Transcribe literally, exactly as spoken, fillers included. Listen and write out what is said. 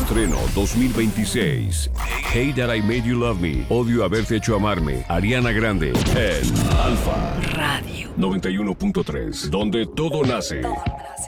estreno dos mil veintiséis. Hate That I Made You Love Me. Odio haberte hecho amarme. Ariana Grande en Alfa Radio noventa y uno punto tres, donde todo nace.